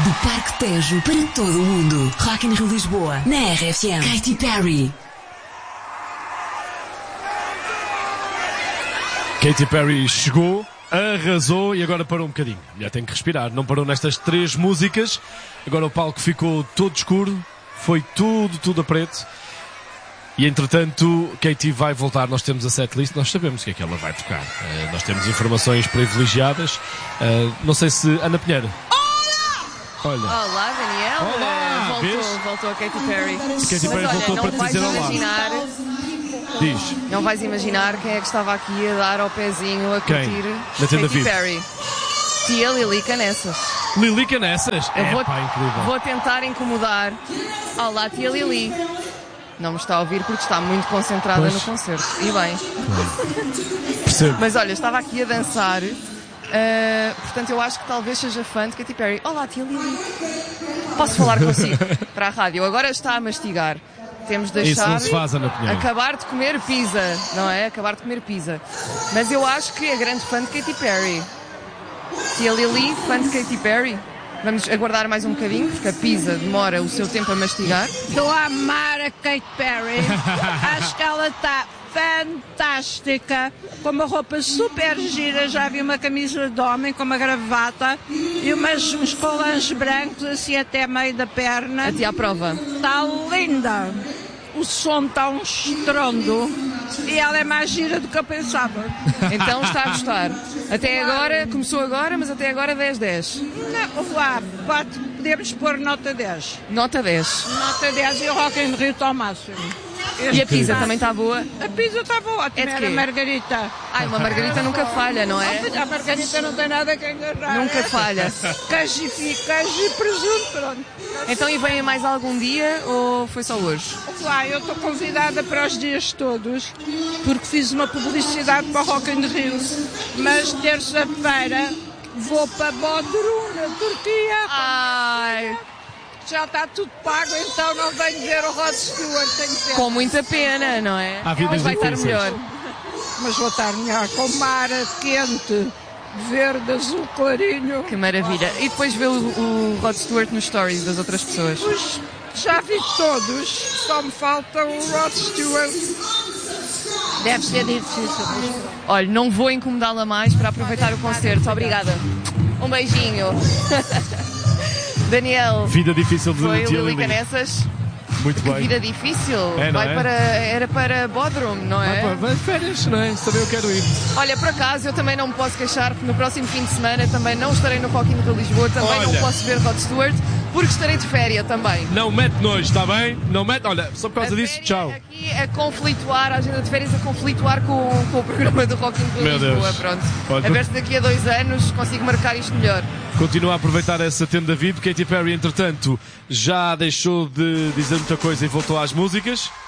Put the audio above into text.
Do Parque Tejo para todo o mundo. Rock in Rio Lisboa, na RFM. Katy Perry. Katy Perry chegou, arrasou e agora parou um bocadinho. Já tem que respirar, não parou nestas 3 músicas. Agora o palco ficou todo escuro, foi tudo a preto. E entretanto, Katy vai voltar. Nós temos a setlist, nós sabemos o que é que ela vai tocar. Nós temos informações privilegiadas. Não sei se... Ana Pinheiro. Olha. Olá, Daniel. Olá, voltou a Katy Perry. Katy Perry voltou para te dizer olá. Diz. Não vais imaginar quem é que estava aqui a dar ao pezinho a curtir Katy Perry. Tia Lilica nessas. Lilica nessas? Incrível. Vou tentar incomodar. Olá, tia Lili. Não me está a ouvir porque está muito concentrada no concerto. E bem. Percebo. Mas olha, estava aqui a dançar. Portanto, eu acho que talvez seja fã de Katy Perry. Olá, tia Lili. Posso falar consigo para a rádio? Agora está a mastigar. Temos de deixar isso não se faz, Ana Pinheiro. Acabar de comer pizza, não é? Acabar de comer pizza. Mas eu acho que é grande fã de Katy Perry. Tia Lili, fã de Katy Perry. Vamos aguardar mais um bocadinho, porque a pizza demora o seu tempo a mastigar. Estou a amar a Katy Perry. Acho que ela está fantástica, com uma roupa super gira. Já vi uma camisa de homem com uma gravata e uns colãs brancos assim até meio da perna. Até à prova. Está linda. O som está um estrondo e ela é mais gira do que eu pensava. Então está a gostar. Até agora, começou agora, mas até agora 10-10. Não, podemos pôr nota 10. Nota 10. Nota 10 e o Rock in Rio está ao máximo. E a pizza também está boa? A pizza está boa, era margarita. Uma margarita nunca falha, não é? A margarita não tem nada que enganar. Nunca falha. Queijo e presunto, pronto. Então e vem mais algum dia ou foi só hoje? Eu estou convidada para os dias todos, porque fiz uma publicidade para o Rock in Rio. Mas terça-feira vou para Bodrum, na Turquia. Ai... Já está tudo pago, então não venho ver o Rod Stewart. Com muita pena, não é? Mas vai estar melhor. Mas vou estar melhor, com mar quente, verde, azul clarinho. Que maravilha. E depois vê o Rod Stewart nos stories das outras pessoas? Pois, já vi todos, só me falta o Rod Stewart. Deve ser difícil. Olha, não vou incomodá-la mais para aproveitar o concerto. Obrigada. Um beijinho. Daniel, vida difícil de foi tia Lilica Lili. nessas. Muito bem. Vida difícil. É? Era para Bodrum, não é? Vai de férias, não é? Também eu quero ir. Olha, por acaso, eu também não me posso queixar, porque no próximo fim de semana também não estarei no Rock in Rio Lisboa, também não posso ver Rod Stewart, porque estarei de férias também. Não mete nojo, está bem? Não mete, olha, só por causa disso, tchau. Aqui a conflituar, a agenda de férias a conflituar com o programa do Rock in Rio Lisboa, Deus. Pronto. Olha, a ver se daqui a 2 anos consigo marcar isto melhor. Continua a aproveitar essa tenda VIP. Katy Perry, entretanto, já deixou de dizer muita coisa e voltou às músicas.